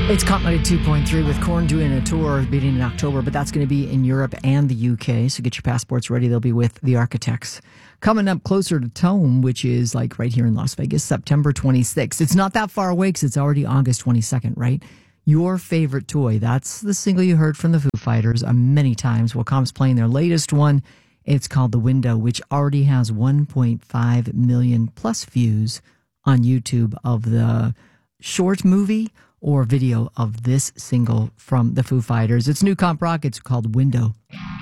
It's Comp 2.3 with Korn doing a tour beginning in October, but that's going to be in Europe and the UK. So get your passports ready. They'll be with the Architects. Coming up closer to Tome, which is like right here in Las Vegas, September 26th. It's not that far away because it's already August 22nd, right? Your favorite toy. That's the single you heard from the Foo Fighters many times. Well, Comp's playing their latest one. It's called The Window, which already has 1.5 million plus views on YouTube of the short movie or video of this single from the Foo Fighters. It's new comp rock. It's called Window.